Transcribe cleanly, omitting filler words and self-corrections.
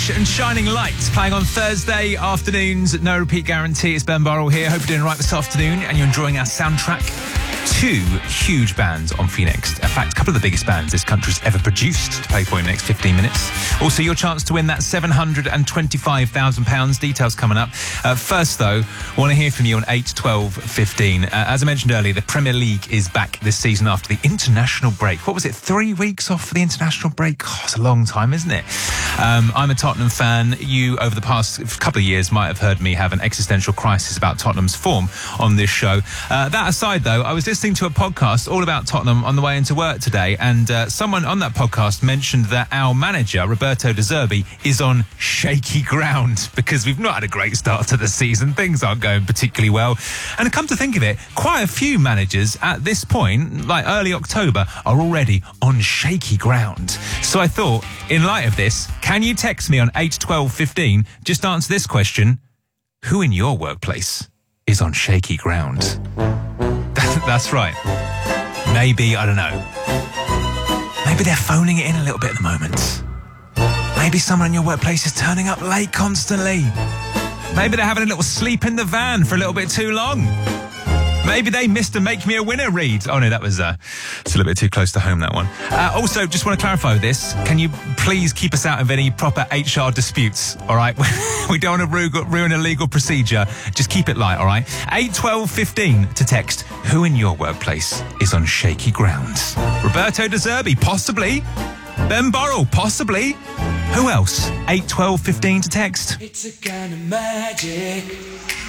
Fresh and Shining Lights playing on Thursday afternoons. No repeat guarantee. It's Ben Burrell here. Hope you're doing right this afternoon and you're enjoying our soundtrack. Two huge bands on Phoenix. In fact, a couple of the biggest bands this country's ever produced to play for in the next 15 minutes. Also, your chance to win that £725,000. Details coming up. First, though, I want to hear from you on 8, 12, 15. As I mentioned earlier, the Premier League is back this season after the international break. What was it, 3 weeks off for the international break? Oh, it's a long time, isn't it? I'm a Tottenham fan. You, over the past couple of years, might have heard me have an existential crisis about Tottenham's form on this show. That aside, though, I was listening to a podcast all about Tottenham on the way into work today, and someone on that podcast mentioned that our manager, Roberto De Zerbi, is on shaky ground because we've not had a great start to the season. Things aren't going particularly well. And come to think of it, quite a few managers at this point, like early October, are already on shaky ground. So I thought, in light of this, can you text me on 8, 12, 15? Just answer this question. Who in your workplace is on shaky ground? That's right. Maybe, I don't know. Maybe they're phoning it in a little bit at the moment. Maybe someone in your workplace is turning up late constantly. Maybe they're having a little sleep in the van for a little bit too long. Maybe they missed a Make Me a Winner read. Oh no, that was it's a little bit too close to home, that one. Also, just want to clarify with this. Can you please keep us out of any proper HR disputes, all right? We don't want to ruin a legal procedure. Just keep it light, all right? 8, 12, 15 to text. Who in your workplace is on shaky ground? Roberto De Zerbi, possibly. Ben Burrell, possibly. Who else? 8, 12, 15 to text. It's a kind of magic.